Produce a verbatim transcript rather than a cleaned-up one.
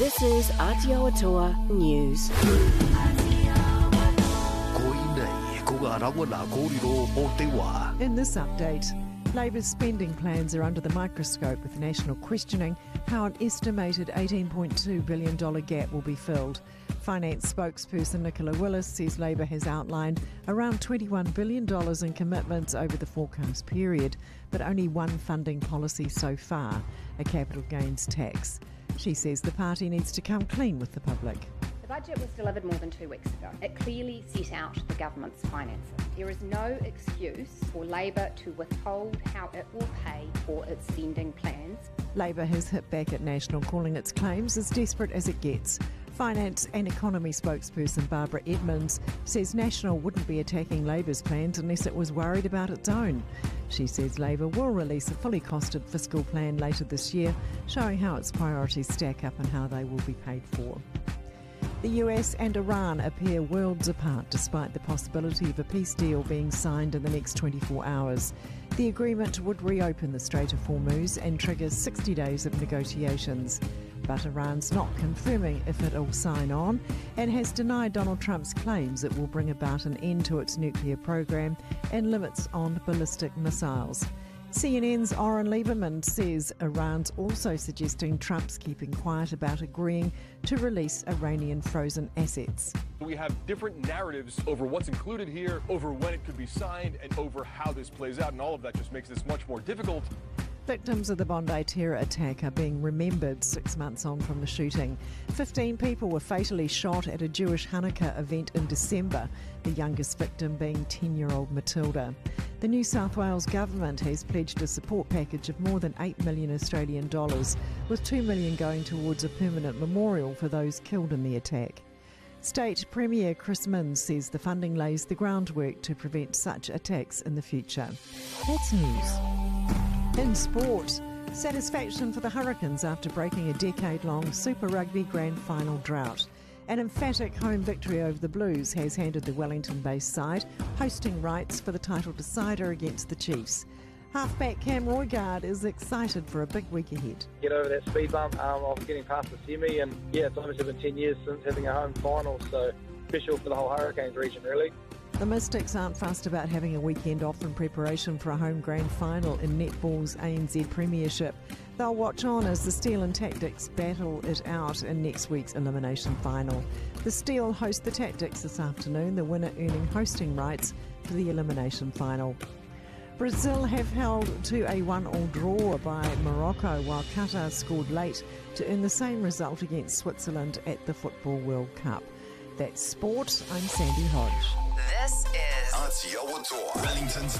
This is Aotearoa News. In this update, Labour's spending plans are under the microscope, with National questioning how an estimated eighteen point two billion dollars gap will be filled. Finance spokesperson Nicola Willis says Labour has outlined around twenty-one billion dollars in commitments over the forecast period, but only one funding policy so far, a capital gains tax. She says the party needs to come clean with the public. The budget was delivered more than two weeks ago. It clearly set out the government's finances. There is no excuse for Labour to withhold how it will pay for its spending plans. Labour has hit back at National, calling its claims as desperate as it gets. Finance and Economy spokesperson Barbara Edmonds says National wouldn't be attacking Labour's plans unless it was worried about its own. She says Labour will release a fully costed fiscal plan later this year, showing how its priorities stack up and how they will be paid for. The U S and Iran appear worlds apart despite the possibility of a peace deal being signed in the next twenty-four hours. The agreement would reopen the Strait of Hormuz and trigger sixty days of negotiations. But Iran's not confirming if it'll sign on and has denied Donald Trump's claims it will bring about an end to its nuclear program and limits on ballistic missiles. C N N's Oren Lieberman says Iran's also suggesting Trump's keeping quiet about agreeing to release Iranian frozen assets. We have different narratives over what's included here, over when it could be signed, and over how this plays out, and all of that just makes this much more difficult. Victims of the Bondi terror attack are being remembered six months on from the shooting. Fifteen people were fatally shot at a Jewish Hanukkah event in December, the youngest victim being ten-year-old Matilda. The New South Wales government has pledged a support package of more than eight million Australian dollars, with two million going towards a permanent memorial for those killed in the attack. State Premier Chris Minns says the funding lays the groundwork to prevent such attacks in the future. That's news. In sport, satisfaction for the Hurricanes after breaking a decade-long Super Rugby Grand Final drought. An emphatic home victory over the Blues has handed the Wellington-based side hosting rights for the title decider against the Chiefs. Halfback Cam Roigard is excited for a big week ahead. Get over that speed bump um, of getting past the semi, and yeah, it's obviously been ten years since having a home final, so special for the whole Hurricanes region, really. The Mystics aren't fussed about having a weekend off in preparation for a home grand final in netball's A N Z Premiership. They'll watch on as the Steel and Tactics battle it out in next week's elimination final. The Steel host the Tactics this afternoon, the winner earning hosting rights for the elimination final. Brazil have held to a one-all draw by Morocco, while Qatar scored late to earn the same result against Switzerland at the Football World Cup. That's sport. I'm Sandy Hodge. This is Aotearoa, Wellington's